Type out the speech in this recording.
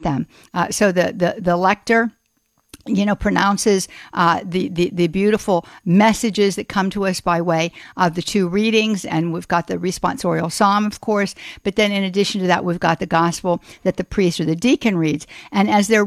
them. So the lector, pronounces the beautiful messages that come to us by way of the two readings, and we've got the responsorial psalm, of course, but then in addition to that, we've got the gospel that the priest or the deacon reads. And as they're